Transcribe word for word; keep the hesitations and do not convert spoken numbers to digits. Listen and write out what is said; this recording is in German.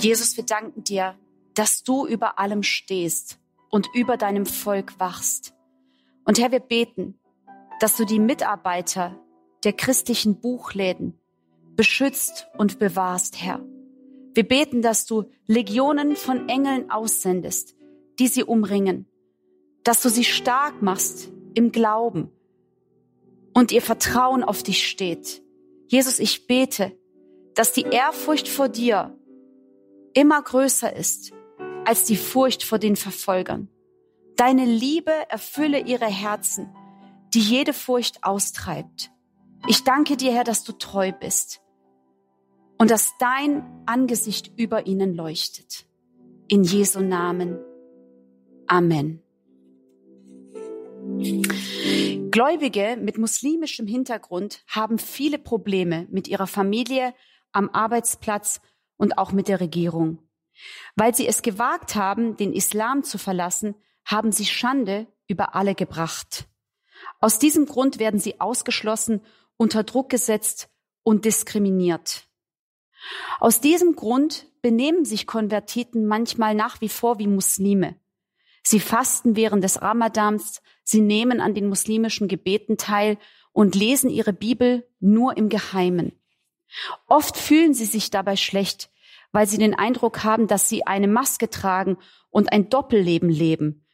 Jesus, wir danken dir, dass du über allem stehst und über deinem Volk wachst. Und Herr, wir beten, dass du die Mitarbeiter der christlichen Buchläden beschützt und bewahrst, Herr. Wir beten, dass du Legionen von Engeln aussendest, die sie umringen, dass du sie stark machst im Glauben und ihr Vertrauen auf dich steht. Jesus, ich bete, dass die Ehrfurcht vor dir immer größer ist als die Furcht vor den Verfolgern. Deine Liebe erfülle ihre Herzen, die jede Furcht austreibt. Ich danke dir, Herr, dass du treu bist und dass dein Angesicht über ihnen leuchtet. In Jesu Namen. Amen. Gläubige mit muslimischem Hintergrund haben viele Probleme mit ihrer Familie, am Arbeitsplatz und auch mit der Regierung. Weil sie es gewagt haben, den Islam zu verlassen, haben sie Schande über alle gebracht. Aus diesem Grund werden sie ausgeschlossen, unter Druck gesetzt und diskriminiert. Aus diesem Grund benehmen sich Konvertiten manchmal nach wie vor wie Muslime. Sie fasten während des Ramadans, sie nehmen an den muslimischen Gebeten teil und lesen ihre Bibel nur im Geheimen. Oft fühlen sie sich dabei schlecht, weil sie den Eindruck haben, dass sie eine Maske tragen und ein Doppelleben leben